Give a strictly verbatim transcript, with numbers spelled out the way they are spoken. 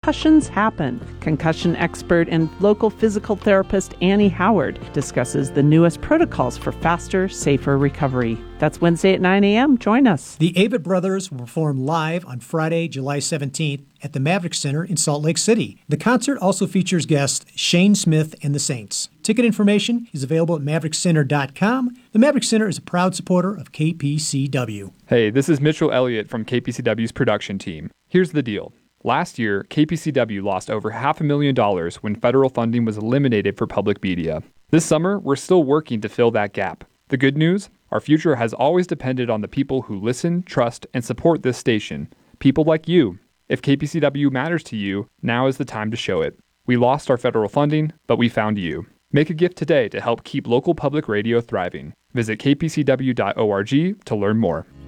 concussions happen. Concussion expert and local physical therapist Annie Howard discusses the newest protocols for faster, safer recovery. That's Wednesday at nine a.m. Join us. The Avett Brothers will perform live on Friday, July seventeenth at the Maverick Center in Salt Lake City. The concert also features guest Shane Smith and the Saints. Ticket information is available at maverick center dot com. The Maverick Center is a proud supporter of K P C W. Hey, this is Mitchell Elliott from K P C W's production team. Here's the deal. Last year, K P C W lost over half a million dollars when federal funding was eliminated for public media. This summer, we're still working to fill that gap. The good news? Our future has always depended on the people who listen, trust, and support this station. People like you. If K P C W matters to you, now is the time to show it. We lost our federal funding, but we found you. Make a gift today to help keep local public radio thriving. Visit k p c w dot org to learn more.